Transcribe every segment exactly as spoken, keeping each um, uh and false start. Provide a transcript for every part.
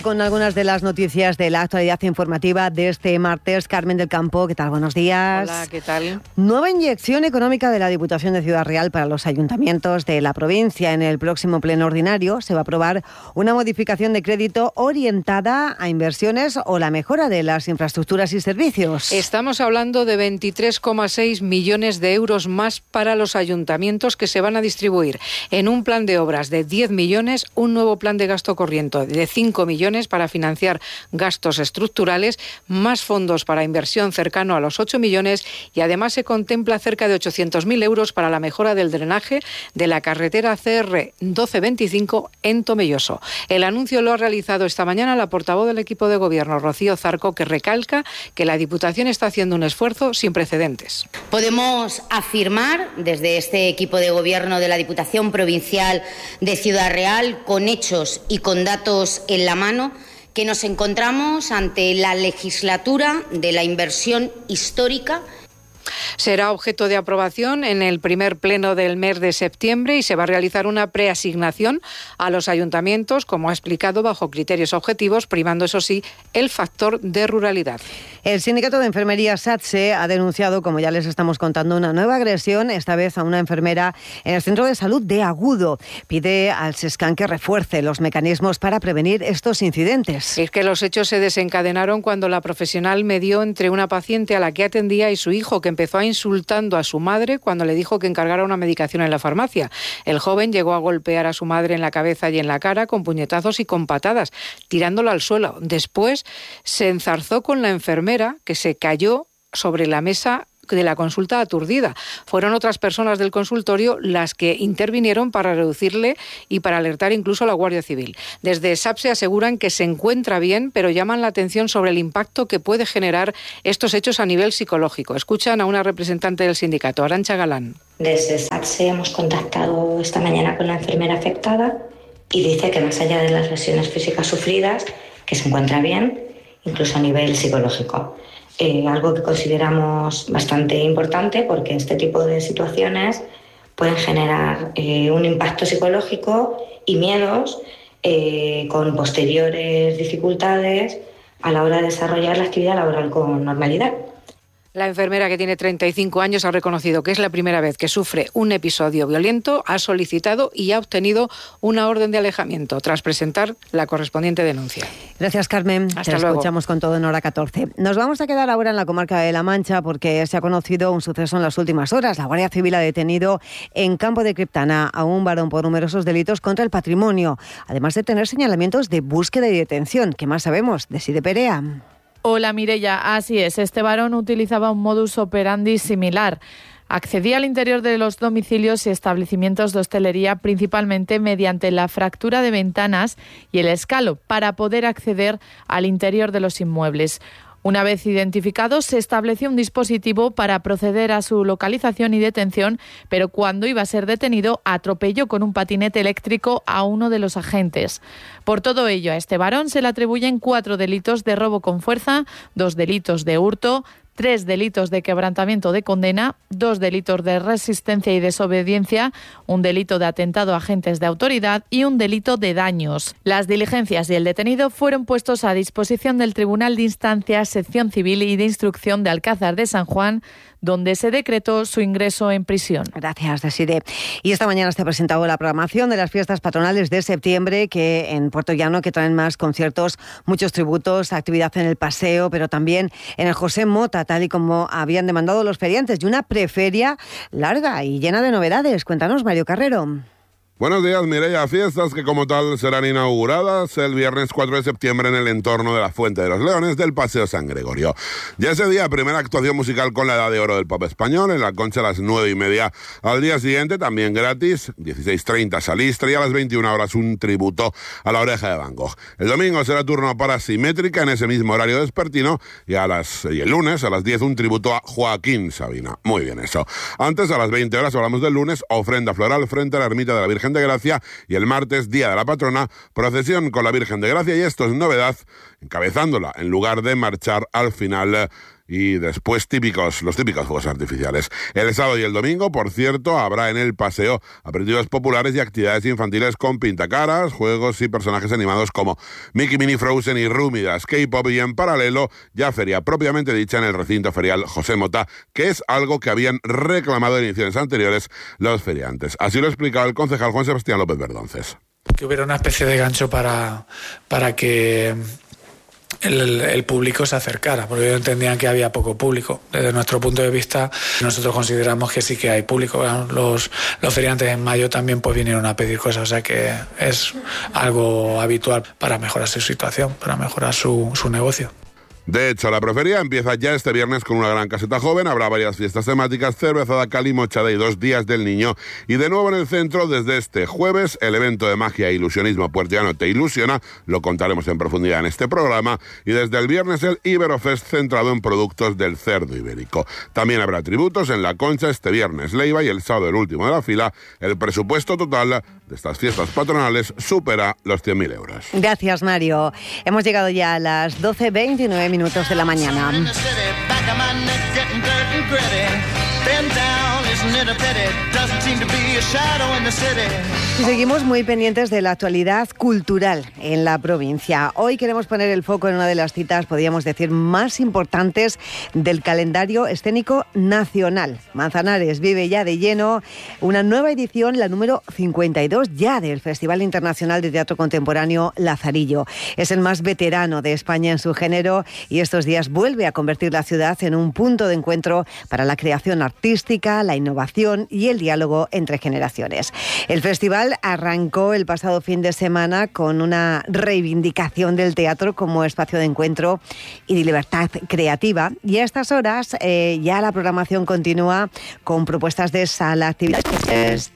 Con algunas de las noticias de la actualidad informativa de este martes. Carmen del Campo, ¿qué tal? Buenos días. Hola, ¿qué tal? Nueva inyección económica de la Diputación de Ciudad Real para los ayuntamientos de la provincia. En el próximo pleno ordinario se va a aprobar una modificación de crédito orientada a inversiones o la mejora de las infraestructuras y servicios. Estamos hablando de veintitrés coma seis millones de euros más para los ayuntamientos que se van a distribuir en un plan de obras de diez millones, un nuevo plan de gasto corriente de cinco millones para financiar gastos estructurales, más fondos para inversión cercano a los ocho millones y además se contempla cerca de ochocientos mil euros para la mejora del drenaje de la carretera C R doce veinticinco en Tomelloso. El anuncio lo ha realizado esta mañana la portavoz del equipo de gobierno, Rocío Zarco, que recalca que la Diputación está haciendo un esfuerzo sin precedentes. Podemos afirmar desde este equipo de gobierno de la Diputación Provincial de Ciudad Real, con hechos y con datos en la mano, que nos encontramos ante la legislatura de la inversión histórica. Será objeto de aprobación en el primer pleno del mes de septiembre y se va a realizar una preasignación a los ayuntamientos, como ha explicado, bajo criterios objetivos, primando, eso sí, el factor de ruralidad. El sindicato de enfermería SATSE ha denunciado, como ya les estamos contando, una nueva agresión, esta vez a una enfermera en el centro de salud de Agudo. Pide al SESCAN que refuerce los mecanismos para prevenir estos incidentes. Es que los hechos se desencadenaron cuando la profesional medió entre una paciente a la que atendía y su hijo, que empezó a insultando a su madre cuando le dijo que encargara una medicación en la farmacia. El joven llegó a golpear a su madre en la cabeza y en la cara con puñetazos y con patadas, tirándola al suelo. Después se enzarzó con la enfermera, que se cayó sobre la mesa de la consulta aturdida. Fueron otras personas del consultorio las que intervinieron para reducirle y para alertar incluso a la Guardia Civil. Desde SATSE aseguran que se encuentra bien, pero llaman la atención sobre el impacto que puede generar estos hechos a nivel psicológico. Escuchan a una representante del sindicato, Arantxa Galán. Desde SATSE hemos contactado esta mañana con la enfermera afectada y dice que más allá de las lesiones físicas sufridas, que se encuentra bien, incluso a nivel psicológico. Eh, algo que consideramos bastante importante porque este tipo de situaciones pueden generar eh, un impacto psicológico y miedos eh, con posteriores dificultades a la hora de desarrollar la actividad laboral con normalidad. La enfermera, que tiene treinta y cinco años, ha reconocido que es la primera vez que sufre un episodio violento, ha solicitado y ha obtenido una orden de alejamiento tras presentar la correspondiente denuncia. Gracias, Carmen. Hasta Te luego. Escuchamos con todo en hora catorce. Nos vamos a quedar ahora en la comarca de La Mancha porque se ha conocido un suceso en las últimas horas. La Guardia Civil ha detenido en Campo de Criptana a un varón por numerosos delitos contra el patrimonio, además de tener señalamientos de búsqueda y detención. ¿Qué más sabemos de Side Perea? Hola, Mireia, así es. Este varón utilizaba un modus operandi similar. Accedía al interior de los domicilios y establecimientos de hostelería principalmente mediante la fractura de ventanas y el escalo para poder acceder al interior de los inmuebles. Una vez identificado, se estableció un dispositivo para proceder a su localización y detención, pero cuando iba a ser detenido, atropelló con un patinete eléctrico a uno de los agentes. Por todo ello, a este varón se le atribuyen cuatro delitos de robo con fuerza, dos delitos de hurto, tres delitos de quebrantamiento de condena, dos delitos de resistencia y desobediencia, un delito de atentado a agentes de autoridad y un delito de daños. Las diligencias y el detenido fueron puestos a disposición del Tribunal de Instancias, Sección Civil y de Instrucción de Alcázar de San Juan, donde se decretó su ingreso en prisión. Gracias, Desiree. Y esta mañana se ha presentado la programación de las fiestas patronales de septiembre, que en Puerto Llano, que traen más conciertos, muchos tributos, actividad en el paseo, pero también en el José Mota, tal y como habían demandado los feriantes, y una preferia larga y llena de novedades. Cuéntanos, Mario Carrero. Buenos días, Mireia. Fiestas que como tal serán inauguradas el viernes cuatro de septiembre en el entorno de la Fuente de los Leones del Paseo San Gregorio. Ya ese día, primera actuación musical con la Edad de Oro del Pop Español, en la Concha a las nueve y media. Al día siguiente, también gratis, dieciséis treinta Salistre, y a las veintiuna horas un tributo a la Oreja de Van Gogh. El domingo será turno para Simétrica en ese mismo horario vespertino, y, a las, y el lunes a las diez un tributo a Joaquín Sabina. Muy bien eso. Antes, a las veinte horas, hablamos del lunes, ofrenda floral frente a la Ermita de la Virgen de Gracia, y el martes, Día de la Patrona, procesión con la Virgen de Gracia, y esto es novedad, encabezándola en lugar de marchar al final y después típicos, los típicos fuegos artificiales. El sábado y el domingo, por cierto, habrá en el paseo aperitivos populares y actividades infantiles con pintacaras, juegos y personajes animados como Mickey, Minnie, Frozen y Rúmidas, K-pop, y en paralelo ya feria propiamente dicha en el recinto ferial José Mota, que es algo que habían reclamado en ediciones anteriores los feriantes. Así lo explicaba el concejal Juan Sebastián López Verdonces. Que hubiera una especie de gancho para, para que el, el público se acercara, porque ellos entendían que había poco público. Desde nuestro punto de vista, nosotros consideramos que sí que hay público. Los, los feriantes en mayo también pues vinieron a pedir cosas, o sea que es algo habitual para mejorar su situación, para mejorar su, su negocio. De hecho, la Proferia empieza ya este viernes con una gran caseta joven, habrá varias fiestas temáticas, cervezada, calimochada y dos días del niño. Y de nuevo en el centro, desde este jueves, el evento de magia e ilusionismo puertollano Te Ilusiona, lo contaremos en profundidad en este programa, y desde el viernes el Iberofest centrado en productos del cerdo ibérico. También habrá tributos en La Concha este viernes Leiva y el sábado el último de la fila. El presupuesto total de estas fiestas patronales supera los cien mil euros. Gracias, Mario. Hemos llegado ya a las doce veintinueve minutos de la mañana. Y seguimos muy pendientes de la actualidad cultural en la provincia. Hoy queremos poner el foco en una de las citas, podríamos decir, más importantes del calendario escénico nacional. Manzanares vive ya de lleno una nueva edición, la número cincuenta y dos ya del Festival Internacional de Teatro Contemporáneo Lazarillo. Es el más veterano de España en su género y estos días vuelve a convertir la ciudad en un punto de encuentro para la creación artística, la innovación y el diálogo entre generaciones. El festival arrancó el pasado fin de semana con una reivindicación del teatro como espacio de encuentro y de libertad creativa, y a estas horas eh, ya la programación continúa con propuestas de sala, actividades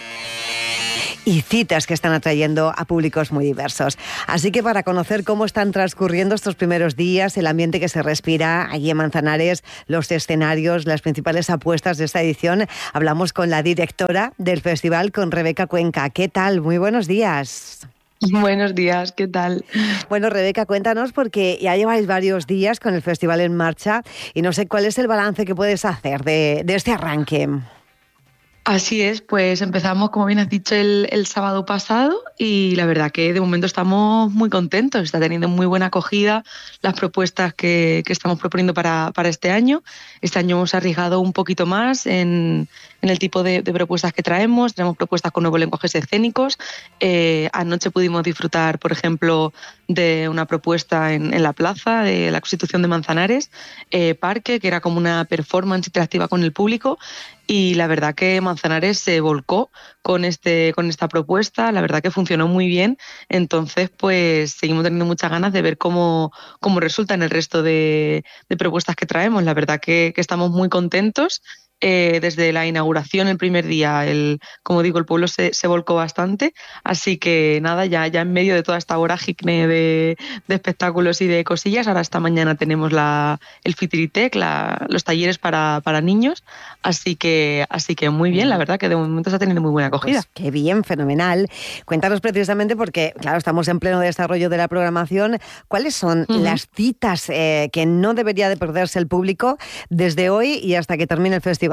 y citas que están atrayendo a públicos muy diversos. Así que para conocer cómo están transcurriendo estos primeros días, el ambiente que se respira allí en Manzanares, los escenarios, las principales apuestas de esta edición, hablamos con la directora del festival, con Rebeca Cuenca. ¿Qué tal? Muy buenos días. Buenos días, ¿qué tal? Bueno, Rebeca, cuéntanos, porque ya lleváis varios días con el festival en marcha y no sé cuál es el balance que puedes hacer de, de este arranque. Así es, pues empezamos, como bien has dicho, el, el sábado pasado y la verdad que de momento estamos muy contentos. Está teniendo muy buena acogida las propuestas que, que estamos proponiendo para, para este año. Este año hemos arriesgado un poquito más en, en el tipo de, de propuestas que traemos. Tenemos propuestas con nuevos lenguajes escénicos. Eh, anoche pudimos disfrutar, por ejemplo, de una propuesta en, en la plaza de la Constitución de Manzanares, eh, Parque, que era como una performance interactiva con el público. Y la verdad que Manzanares se volcó con este con esta propuesta, la verdad que funcionó muy bien. Entonces, pues seguimos teniendo muchas ganas de ver cómo, cómo resulta en el resto de, de propuestas que traemos. La verdad que, que estamos muy contentos. Eh, desde la inauguración, el primer día, el, como digo, el pueblo se, se volcó bastante, así que nada, ya, ya en medio de toda esta vorágine de, de espectáculos y de cosillas, ahora esta mañana tenemos la, el Fitiritec, la, los talleres para, para niños, así que, así que muy bien, la verdad que de momento está teniendo muy buena acogida. Pues qué bien, fenomenal. Cuéntanos precisamente, porque claro, estamos en pleno desarrollo de la programación, ¿cuáles son uh-huh. las citas eh, que no debería de perderse el público desde hoy y hasta que termine el festival?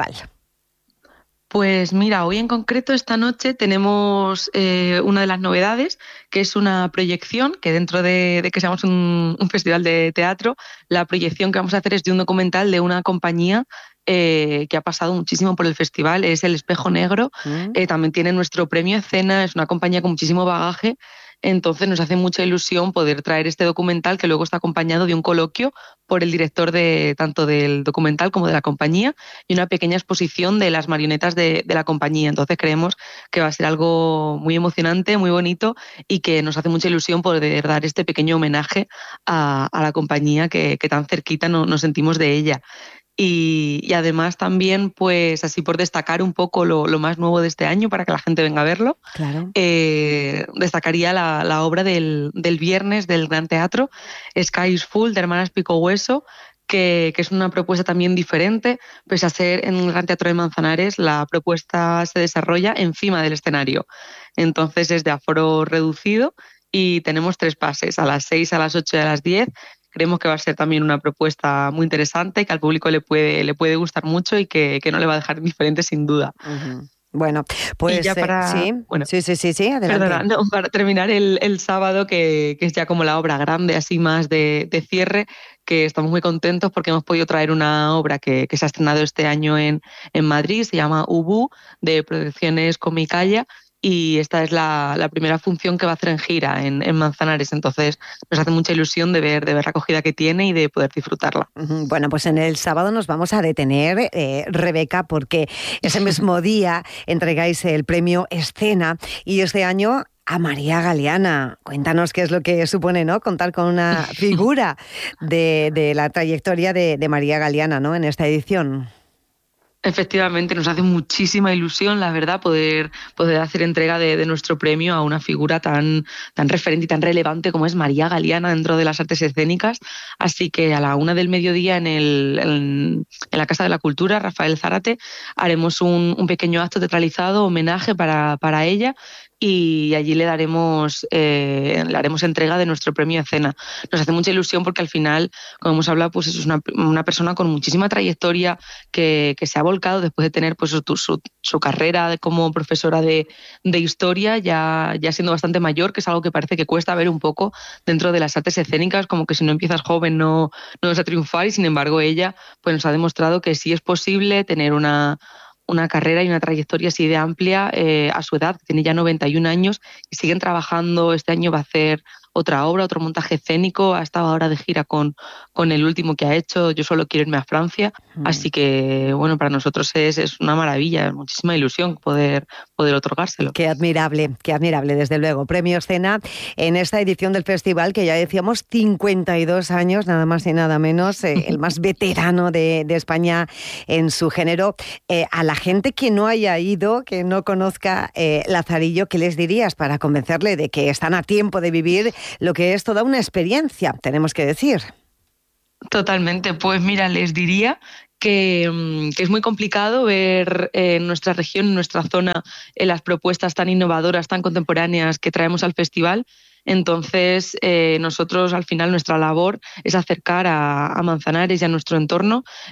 Pues mira, hoy en concreto, esta noche, tenemos eh, una de las novedades, que es una proyección, que dentro de, de que seamos un, un festival de teatro, la proyección que vamos a hacer es de un documental de una compañía Eh, que ha pasado muchísimo por el festival, es El Espejo Negro, mm. eh, también tiene nuestro premio Escena, es una compañía con muchísimo bagaje, entonces nos hace mucha ilusión poder traer este documental que luego está acompañado de un coloquio por el director de tanto del documental como de la compañía y una pequeña exposición de las marionetas de, de la compañía. Entonces creemos que va a ser algo muy emocionante, muy bonito y que nos hace mucha ilusión poder dar este pequeño homenaje a, a la compañía que, que tan cerquita no, nos sentimos de ella. Y, y además también, pues así por destacar un poco lo, lo más nuevo de este año para que la gente venga a verlo, claro. eh, destacaría la, la obra del, del viernes del Gran Teatro, Sky is Full, de Hermanas Pico Hueso, que, que es una propuesta también diferente. Pese a ser en el Gran Teatro de Manzanares, la propuesta se desarrolla encima del escenario. Entonces es de aforo reducido y tenemos tres pases, a las seis, a las ocho y a las diez, creemos que va a ser también una propuesta muy interesante, que al público le puede, le puede gustar mucho y que, que no le va a dejar indiferente sin duda. Uh-huh. Bueno, pues y ya para, eh, sí, bueno, sí, sí, sí, sí, adelante. Perdona, no, para terminar el, el sábado, que, que es ya como la obra grande, así más de, de cierre, que estamos muy contentos porque hemos podido traer una obra que, que se ha estrenado este año en, en Madrid, se llama Ubu, de Producciones Comicaya, y esta es la, la primera función que va a hacer en gira en, en Manzanares, entonces nos hace mucha ilusión de ver, de ver la acogida que tiene y de poder disfrutarla. Bueno, pues en el sábado nos vamos a detener, eh, Rebeca, porque ese mismo día entregáis el premio Escena y este año a María Galeana. Cuéntanos qué es lo que supone, ¿no?, contar con una figura de, de la trayectoria de, de María Galeana, ¿no?, en esta edición. Efectivamente, nos hace muchísima ilusión, la verdad, poder, poder hacer entrega de, de nuestro premio a una figura tan, tan referente y tan relevante como es María Galeana dentro de las artes escénicas. Así que a la una del mediodía en, el, en, en la Casa de la Cultura, Rafael Zárate, haremos un, un pequeño acto teatralizado, homenaje para, para ella, y allí le daremos, eh, le haremos entrega de nuestro premio Escena. Nos hace mucha ilusión porque al final, como hemos hablado, pues es una, una persona con muchísima trayectoria que, que se ha volcado después de tener pues su, su, su carrera como profesora de, de historia, ya, ya siendo bastante mayor, que es algo que parece que cuesta ver un poco dentro de las artes escénicas, como que si no empiezas joven no, no vas a triunfar, y sin embargo ella pues nos ha demostrado que sí es posible tener una una carrera y una trayectoria así de amplia eh, a su edad, que tiene ya noventa y un años, y siguen trabajando. Este año va a hacer otra obra, otro montaje escénico, ha estado ahora de gira con, con el último que ha hecho, Yo solo quiero irme a Francia, mm. así que bueno, para nosotros es, es una maravilla, muchísima ilusión poder, poder otorgárselo. Qué admirable, qué admirable, desde luego. Premio Escena en esta edición del festival, que ya decíamos, cincuenta y dos años, nada más y nada menos, eh, el más veterano de, de España en su género. Eh, a la gente que no haya ido, que no conozca eh, Lazarillo, ¿qué les dirías para convencerle de que están a tiempo de vivir lo que es toda una experiencia, tenemos que decir? Totalmente, pues mira, les diría que, que es muy complicado ver en nuestra región, en nuestra zona, en las propuestas tan innovadoras, tan contemporáneas que traemos al festival. Entonces, eh, nosotros al final nuestra labor es acercar a, a Manzanares y a nuestro entorno